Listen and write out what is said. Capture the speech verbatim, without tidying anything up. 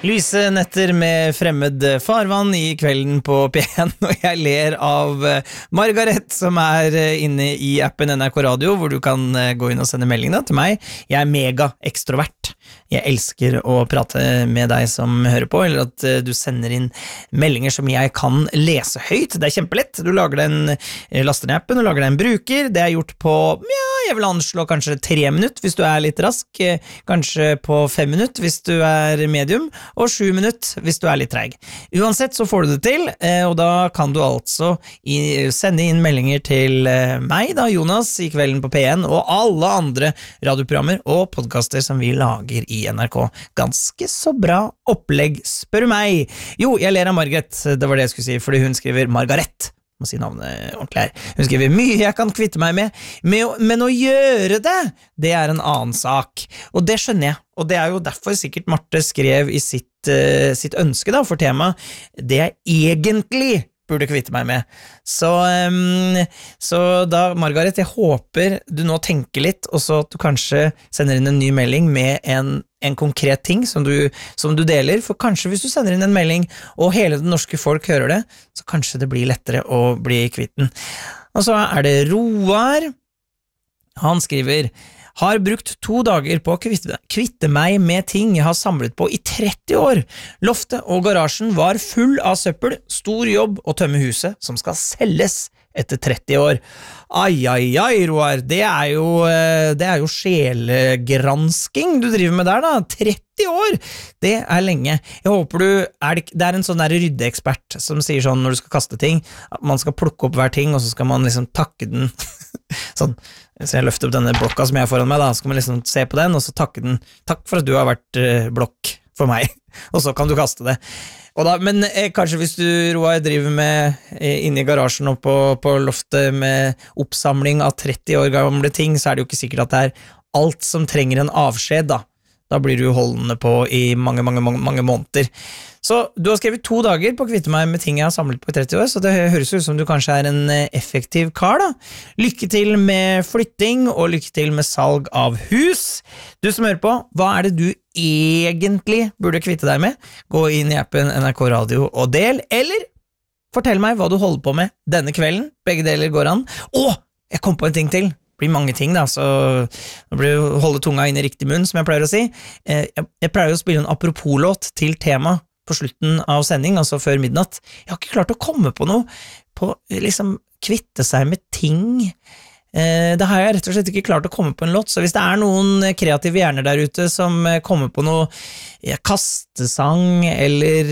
Lyse netter med fremmed farvann I kvelden på P en, og jeg ler av Margaret, som er inne I appen N R K Radio, hvor du kan gå inn og sende melding da, til meg. Jeg er mega ekstrovert. Jeg elsker å prate med deg som hører på, eller at du sender inn meldinger som jeg kan lese høyt. Det er kjempelett. Du lager den, laster ned appen, du lager den bruker. Det er gjort på, ja, jeg vil anslå kanskje tre minutter hvis du er litt rask, kanskje på fem minutter hvis du er medium, og sju minutter hvis du er litt treig. Uansett så får du det til, og da kan du altså sende inn meldinger til meg da, Jonas, I kvelden på P en, og alle andre radioprogrammer og podcaster som vi lager I N R K. Ganske så bra opplegg, spør du meg. Jo, jeg ler av Margaret, det var det jeg skulle si, fordi hun skriver Margaret. Må si navnet ordentlig her. Hun skriver, mye jeg kan kvitte meg med, men å gjøre det, det er en annen sak. Og det skjønner jeg, og det er jo derfor sikkert Marte skrev I sitt, uh, sitt ønske da, for tema, det er egentlig burde kvitte meg med. Så, um, så da, Margaret, jeg håper du nå tenker litt, og så at du kanskje sender inn en ny melding med en, en konkret ting som du, som du deler, for kanskje hvis du sender inn en melding, og hele det norske folk hører det, så kanskje det blir lettere å bli kvitten. Og så er det Roar. Han skriver, har brukt to dager på å kvitte, kvitte meg med ting jeg har samlet på I tretti år. Loftet og garasjen var full av søppel, stor jobb å tømme huset som skal selges etter tretti år. Ai, ai, ai, Roar, det er jo, det er jo sjelegransking du driver med der da, tretti år, det er lenge. Jeg håper du, er det, det er en sånn der ryddeekspert som sier sånn når du skal kaste ting, at man skal plukke opp hver ting, og så skal man liksom takke den, sånn, så jeg løfter opp denne blokka som jeg har foran meg da, så skal man liksom se på den, og så takke den, takk for at du har vært uh, blokk for meg, og så kan du kaste det. Og da, men eh, kanskje hvis du, Roar, driver med eh, inne I garasjen og på, på loftet med oppsamling av tretti år gamle ting, så er det jo ikke sikkert at det er alt som trenger en avskjed da. Da blir du holdende på I mange, mange, mange, mange måneder. Så du har skrevet to dager på å kvitte meg med ting jeg har samlet på I tretti år, så det høres ut som du kanskje er en effektiv kar da. Lykke til med flytting, og lykke til med salg av hus. Du som hører på, hva er det du egentlig burde kvitte deg med? Gå inn I appen N R K Radio og del, eller fortell meg hva du holder på med denne kvelden. Begge deler går an. Å, jeg kom på en ting til. Det blir mange ting da, så nå blir det å holde tunga inn I riktig munn, som jeg pleier å si. Jeg, jeg pleier å spille en apropos-låt til tema på slutten av sending, altså før midnatt. Jeg har ikke klart å komme på noe, på liksom kvitte seg med ting. Det har jeg rett og slett ikke klart å komme på en låt, så hvis det er noen kreative hjerner der ute som kommer på noe ja, kastesang, eller